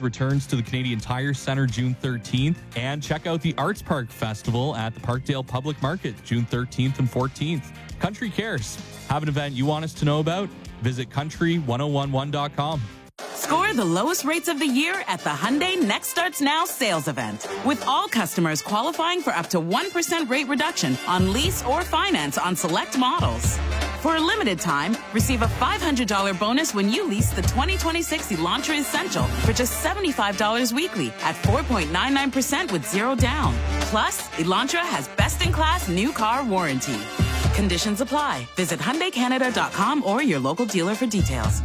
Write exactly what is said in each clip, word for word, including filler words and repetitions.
Series returns to the Canadian Tire Centre June thirteenth. And check out the Arts Park Festival at the Parkdale Public Market June thirteenth and fourteenth. Country Cares. Have an event you want us to know about? Visit country ten eleven dot com. Score the lowest rates of the year at the Hyundai Next Starts Now sales event. With all customers qualifying for up to one percent rate reduction on lease or finance on select models. For a limited time, receive a five hundred dollars bonus when you lease the twenty twenty-six Elantra Essential for just seventy-five dollars weekly at four point nine nine percent with zero down. Plus, Elantra has best-in-class new car warranty. Conditions apply. Visit Hyundai Canada dot com or your local dealer for details.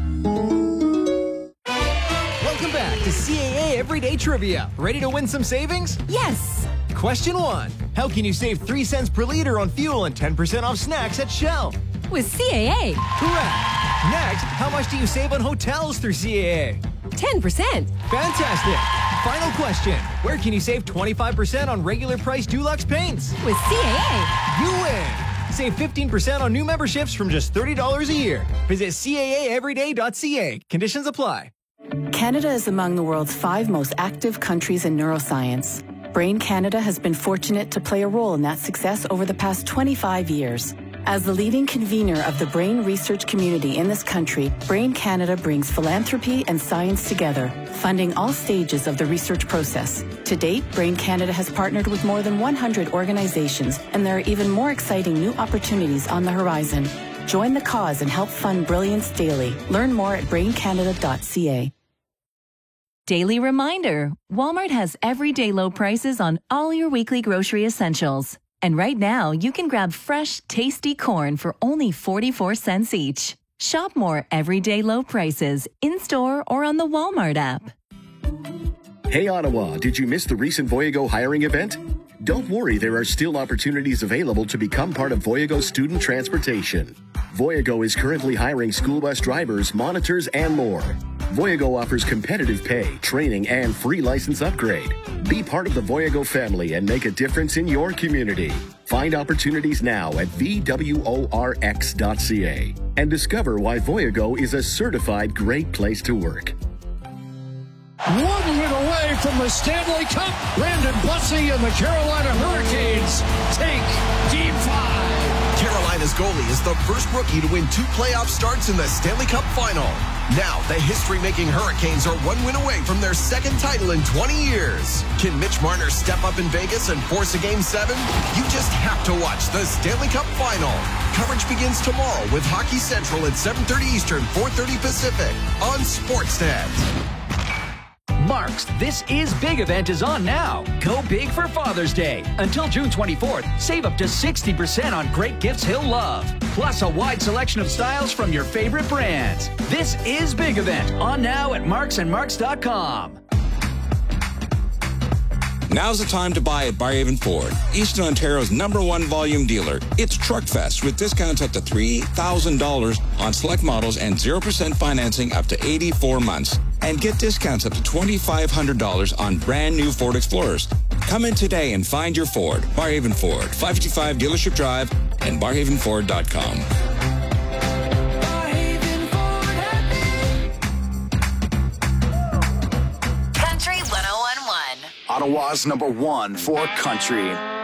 Welcome back to C A A Everyday Trivia. Ready to win some savings? Yes! Question one. How can you save three cents per liter on fuel and ten percent off snacks at Shell? With C A A. Correct. Next, how much do you save on hotels through C A A? ten percent. Fantastic. Final question. Where can you save twenty-five percent on regular price Dulux paints? With C A A. You win. Save fifteen percent on new memberships from just thirty dollars a year. Visit C A A everyday dot C A. Conditions apply. Canada is among the world's five most active countries in neuroscience. Brain Canada has been fortunate to play a role in that success over the past twenty-five years. As the leading convener of the brain research community in this country, Brain Canada brings philanthropy and science together, funding all stages of the research process. To date, Brain Canada has partnered with more than one hundred organizations, and there are even more exciting new opportunities on the horizon. Join the cause and help fund brilliance daily. Learn more at brain canada dot C A. Daily reminder, Walmart has everyday low prices on all your weekly grocery essentials. And right now, you can grab fresh, tasty corn for only forty-four cents each. Shop more everyday low prices in-store or on the Walmart app. Hey Ottawa, did you miss the recent Voyago hiring event? Don't worry, there are still opportunities available to become part of Voyago Student Transportation. Voyago is currently hiring school bus drivers, monitors, and more. Voyago offers competitive pay, training, and free license upgrade. Be part of the Voyago family and make a difference in your community. Find opportunities now at V W O R X dot C A and discover why Voyago is a certified great place to work. One win away from the Stanley Cup. Brandon Bussey and the Carolina Hurricanes take Game five. Carolina's goalie is the first rookie to win two playoff starts in the Stanley Cup Final. Now, the history-making Hurricanes are one win away from their second title in twenty years. Can Mitch Marner step up in Vegas and force a Game seven? You just have to watch the Stanley Cup Final. Coverage begins tomorrow with Hockey Central at seven thirty Eastern, four thirty Pacific on Sportsnet. Mark's This Is Big event is on now. Go big for Father's Day. Until June twenty-fourth, save up to sixty percent on great gifts he'll love. Plus a wide selection of styles from your favorite brands. This Is Big event on now at marks and marks dot com. Now's the time to buy at Barrhaven Ford, Eastern Ontario's number one volume dealer. It's Truckfest with discounts up to three thousand dollars on select models and zero percent financing up to eighty-four months. And get discounts up to two thousand five hundred dollars on brand new Ford Explorers. Come in today and find your Ford. Barrhaven Ford, five fifty-five Dealership Drive and barrhaven ford dot com. Country ten eleven. Ottawa's number one for country.